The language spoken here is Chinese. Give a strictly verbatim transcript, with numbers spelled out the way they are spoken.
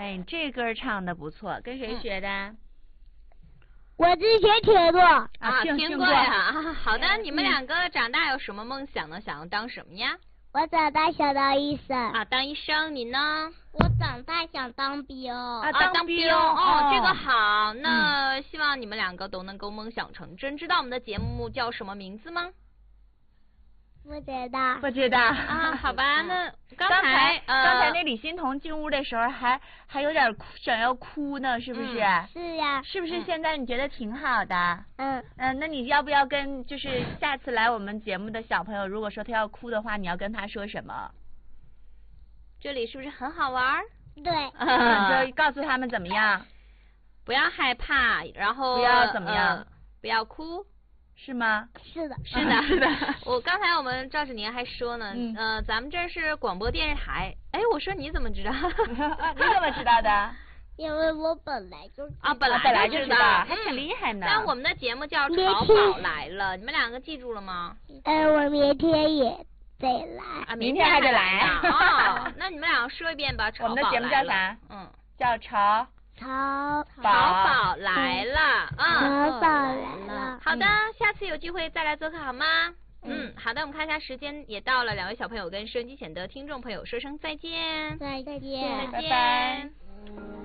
哎，你这歌唱的不错，跟谁学的？嗯、 我之前听过啊，听过呀。啊，好的，你们两个长大有什么梦想呢？想要当什么呀？ 我长大想当医生。 啊，当医生，你呢？ 我长大想当兵。 啊，当兵哦，这个好。那希望你们两个都能够梦想成真。知道我们的节目叫什么名字吗？ 不知道。 不知道啊，好吧，那刚才刚才、 呃、刚才那李欣彤进屋的时候还还有点哭，想要哭呢，是不是？ 嗯、 是呀。 是不是现在你觉得挺好的？ 嗯嗯，那你要不要跟就是下次来我们节目的小朋友，如果说他要哭的话，你要跟他说什么？ 这里是不是很好玩？ 对。 嗯，就告诉他们怎么样？ 不要害怕，然后不要怎么样？ 呃、不要哭。 是吗？ 是的， 是的，是的。我刚才我们赵子宁还说呢， 嗯、 呃，咱们这是广播电视台。哎，我说你怎么知道？ 你怎么知道的？ 因为我本来就啊，本来本来就知道，还挺厉害呢。 但我们的节目叫《淘宝来了》，你们两个记住了吗？ 呃，我明天也得来。 啊， 明天还得来啊。哦，那你们俩说一遍吧。 我们的节目叫啥？ 嗯， 叫潮。 淘淘宝来了， 嗯，淘宝来了。 好的，下次有机会再来做客好吗？嗯，好的，我们看一下时间也到了，两位小朋友跟收音机前的听众朋友说声再见。 再见， 再见。 拜拜。